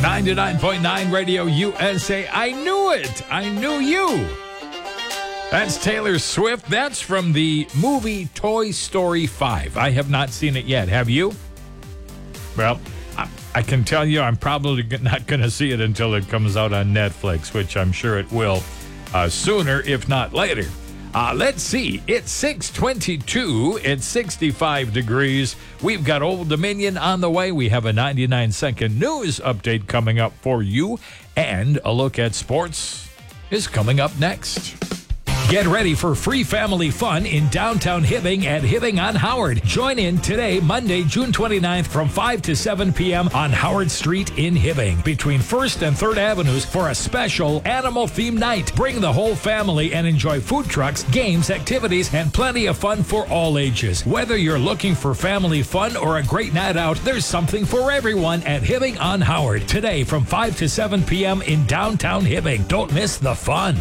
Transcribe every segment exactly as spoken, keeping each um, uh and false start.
ninety-nine point nine Radio U S A. I knew it. I knew you. That's Taylor Swift. That's from the movie Toy Story five. I have not seen it yet. Have you? Well, I, I can tell you I'm probably not going to see it until it comes out on Netflix, which I'm sure it will uh, sooner, if not later. Uh, let's see. It's six twenty-two. It's sixty-five degrees. We've got Old Dominion on the way. We have a ninety-nine second news update coming up for you. And a look at sports is coming up next. Get ready for free family fun in downtown Hibbing at Hibbing on Howard. Join in today, Monday, June twenty-ninth from five to seven p.m. on Howard Street in Hibbing between first and third Avenues for a special animal-themed night. Bring the whole family and enjoy food trucks, games, activities, and plenty of fun for all ages. Whether you're looking for family fun or a great night out, there's something for everyone at Hibbing on Howard. Today from five to seven p.m. in downtown Hibbing. Don't miss the fun.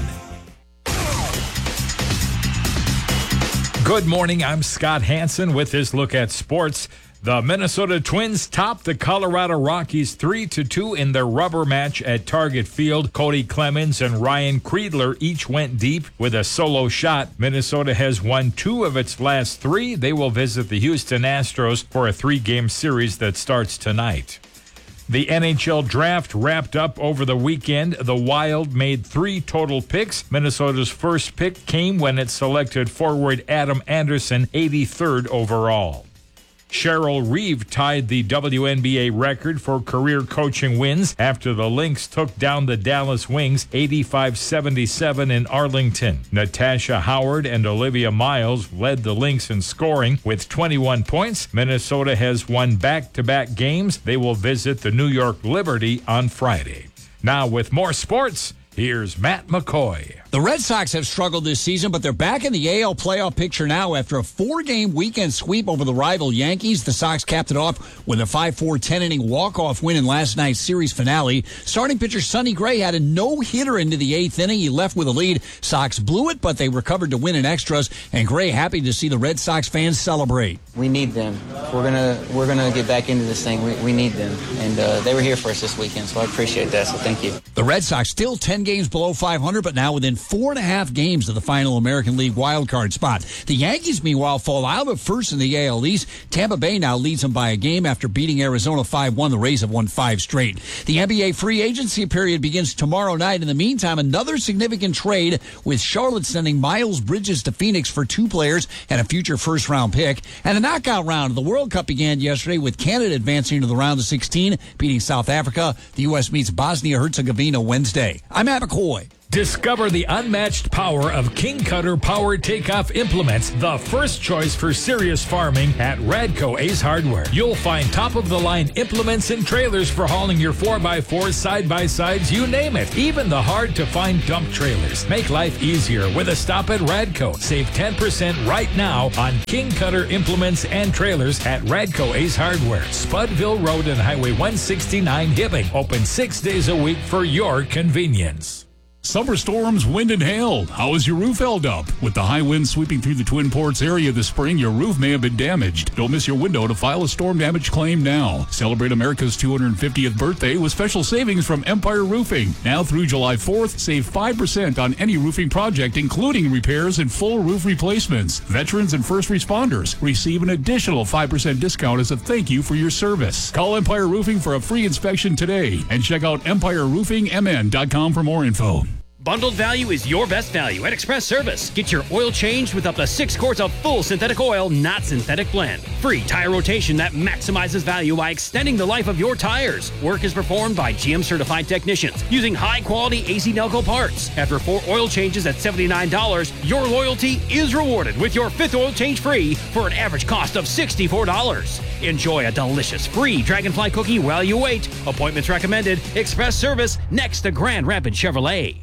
Good morning, I'm Scott Hansen with this look at sports. The Minnesota Twins topped the Colorado Rockies three to two in their rubber match at Target Field. Cody Clemens and Ryan Kreidler each went deep with a solo shot. Minnesota has won two of its last three. They will visit the Houston Astros for a three-game series that starts tonight. The N H L draft wrapped up over the weekend. The Wild made three total picks. Minnesota's first pick came when it selected forward Adam Anderson, eighty-third overall. Cheryl Reeve tied the W N B A record for career coaching wins after the Lynx took down the Dallas Wings eighty-five seventy-seven in Arlington. Natasha Howard and Olivia Miles led the Lynx in scoring with twenty-one points. Minnesota has won back-to-back games. They will visit the New York Liberty on Friday. Now with more sports, here's Matt McCoy. The Red Sox have struggled this season, but they're back in the A L playoff picture now after a four-game weekend sweep over the rival Yankees. The Sox capped it off with a five four ten-inning walk-off win in last night's series finale. Starting pitcher Sonny Gray had a no-hitter into the eighth inning. He left with a lead. Sox blew it, but they recovered to win in extras, and Gray happy to see the Red Sox fans celebrate. We need them. We're gonna we're gonna get back into this thing. We, we need them, and uh, they were here for us this weekend, so I appreciate that. So thank you. The Red Sox still ten games below five hundred, but now within four and a half games of the final American League wildcard spot. The Yankees, meanwhile, fall out of first in the A L East. Tampa Bay now leads them by a game after beating Arizona five one. The Rays have won five straight. The N B A free agency period begins tomorrow night. In the meantime, another significant trade with Charlotte sending Miles Bridges to Phoenix for two players and a future first-round pick. And the knockout round of the World Cup began yesterday with Canada advancing to the round of sixteen, beating South Africa. The U S meets Bosnia-Herzegovina Wednesday. I'm Matt McCoy. Discover the unmatched power of King Cutter Power Takeoff Implements, the first choice for serious farming at Radco Ace Hardware. You'll find top-of-the-line implements and trailers for hauling your four by fours, side-by-sides, you name it. Even the hard-to-find dump trailers. Make life easier with a stop at Radco. Save ten percent right now on King Cutter Implements and trailers at Radco Ace Hardware. Spudville Road and Highway one sixty-nine, Hibbing. Open six days a week for your convenience. Summer storms, wind, and hail. How is your roof held up? With the high winds sweeping through the Twin Ports area this spring, your roof may have been damaged. Don't miss your window to file a storm damage claim now. Celebrate America's two hundred fiftieth birthday with special savings from Empire Roofing. Now through July fourth, save five percent on any roofing project, including repairs and full roof replacements. Veterans and first responders receive an additional five percent discount as a thank you for your service. Call Empire Roofing for a free inspection today and check out empire roofing m n dot com for more info. Bundled value is your best value at Express Service. Get your oil changed with up to six quarts of full synthetic oil, not synthetic blend. Free tire rotation that maximizes value by extending the life of your tires. Work is performed by G M certified technicians using high-quality A C Delco parts. After four oil changes at seventy-nine dollars, your loyalty is rewarded with your fifth oil change free for an average cost of sixty-four dollars. Enjoy a delicious free Dragonfly cookie while you wait. Appointments recommended. Express Service next to Grand Rapids Chevrolet.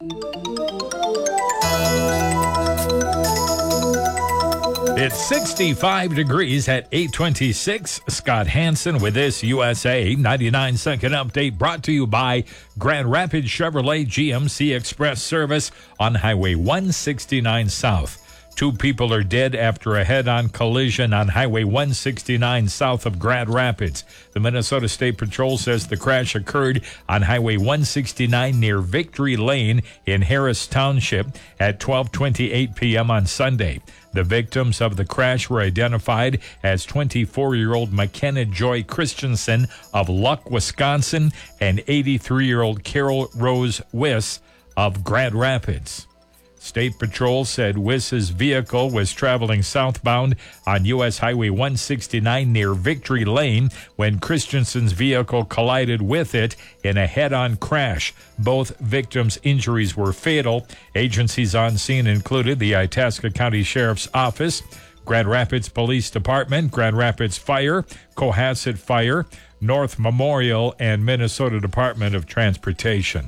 It's sixty-five degrees at eight twenty-six. Scott Hansen with this U S A ninety-nine second update brought to you by Grand Rapids Chevrolet G M C Express Service on Highway one sixty-nine South. Two people are dead after a head-on collision on Highway one sixty-nine south of Grand Rapids. The Minnesota State Patrol says the crash occurred on Highway one sixty-nine near Victory Lane in Harris Township at twelve twenty-eight p.m. on Sunday. The victims of the crash were identified as twenty-four-year-old McKenna Joy Christensen of Luck, Wisconsin, and eighty-three-year-old Carol Rose Wiss of Grand Rapids. State Patrol said Wiss's vehicle was traveling southbound on U S Highway one sixty-nine near Victory Lane when Christensen's vehicle collided with it in a head-on crash. Both victims' injuries were fatal. Agencies on scene included the Itasca County Sheriff's Office, Grand Rapids Police Department, Grand Rapids Fire, Cohasset Fire, North Memorial, and Minnesota Department of Transportation.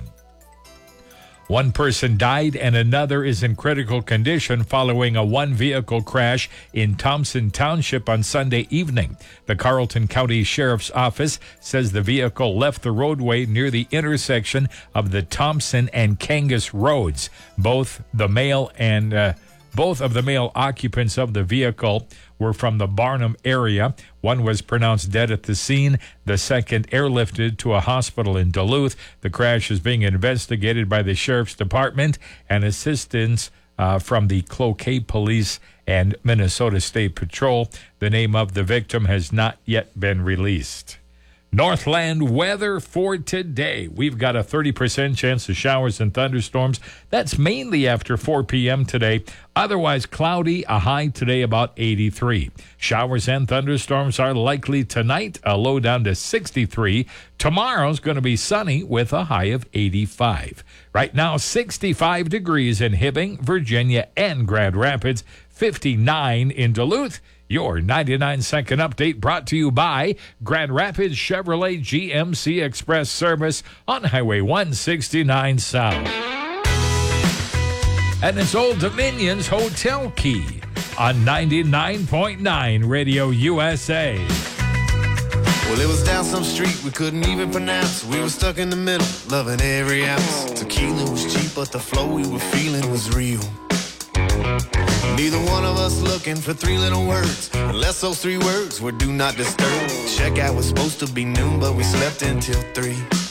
One person died and another is in critical condition following a one-vehicle crash in Thompson Township on Sunday evening. The Carleton County Sheriff's Office says the vehicle left the roadway near the intersection of the Thompson and Kangas roads. Both the male and uh, both of the male occupants of the vehicle were from the Barnum area. One was pronounced dead at the scene. The second airlifted to a hospital in Duluth. The crash is being investigated by the Sheriff's Department and assistance uh, from the Cloquet Police and Minnesota State Patrol. The name of the victim has not yet been released. Northland weather for today. We've got a thirty percent chance of showers and thunderstorms. That's mainly after four p.m. today. Otherwise cloudy, a high today about eighty-three. Showers and thunderstorms are likely tonight, a low down to sixty-three. Tomorrow's going to be sunny with a high of eighty-five. Right now, sixty-five degrees in Hibbing, Virginia, and Grand Rapids, fifty-nine in Duluth. Your ninety-nine second update brought to you by Grand Rapids Chevrolet G M C Express Service on Highway one sixty-nine South. And it's Old Dominion's Hotel Key on ninety-nine point nine Radio U S A. Well, it was down some street we couldn't even pronounce. We were stuck in the middle, loving every ounce. Tequila was cheap, but the flow we were feeling was real. Neither one of us looking for three little words, unless those three words were do not disturb. Checkout was supposed to be noon, but we slept until three.